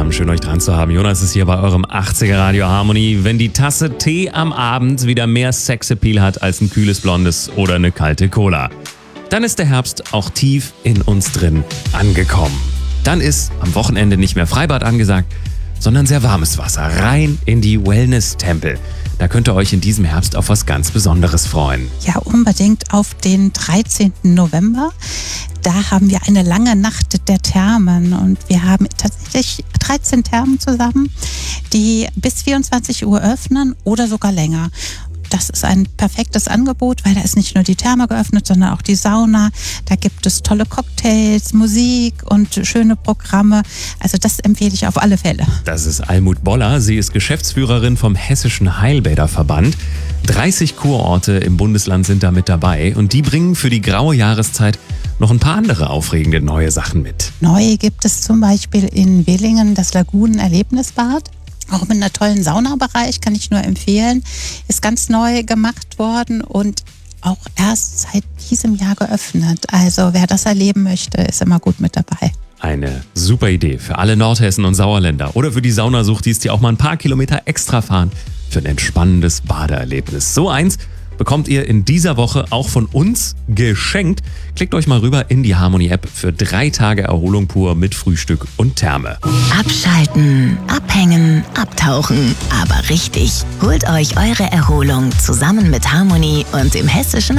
zusammen, schön euch dran zu haben. Jonas ist hier bei eurem 80er Radio Harmony. Wenn die Tasse Tee am Abend wieder mehr Sexappeal hat als ein kühles Blondes oder eine kalte Cola, dann ist der Herbst auch tief in uns drin angekommen. Dann ist am Wochenende nicht mehr Freibad angesagt, sondern sehr warmes Wasser, rein in die Wellness-Tempel. Da könnt ihr euch in diesem Herbst auf was ganz Besonderes freuen. Ja, unbedingt auf den 13. November. Da haben wir eine lange Nacht der Thermen und wir haben tatsächlich 13 Thermen zusammen, die bis 24 Uhr öffnen oder sogar länger. Das ist ein perfektes Angebot, weil da ist nicht nur die Therme geöffnet, sondern auch die Sauna. Da gibt es tolle Cocktails, Musik und schöne Programme. Also das empfehle ich auf alle Fälle. Das ist Almut Boller. Sie ist Geschäftsführerin vom Hessischen Heilbäderverband. 30 Kurorte im Bundesland sind da mit dabei und die bringen für die graue Jahreszeit noch ein paar andere aufregende neue Sachen mit. Neu gibt es zum Beispiel in Willingen das Lagunen-Erlebnisbad. Auch mit einer tollen Saunabereich, kann ich nur empfehlen. Ist ganz neu gemacht worden und auch erst seit diesem Jahr geöffnet. Also wer das erleben möchte, ist immer gut mit dabei. Eine super Idee für alle Nordhessen und Sauerländer oder für die Saunasuchtis, die auch mal ein paar Kilometer extra fahren für ein entspannendes Badeerlebnis. So eins bekommt ihr in dieser Woche auch von uns geschenkt. Klickt euch mal rüber in die Harmony-App für 3 Tage Erholung pur mit Frühstück und Therme. Abschalten, abhängen, abtauchen, aber richtig. Holt euch eure Erholung zusammen mit Harmony und dem Hessischen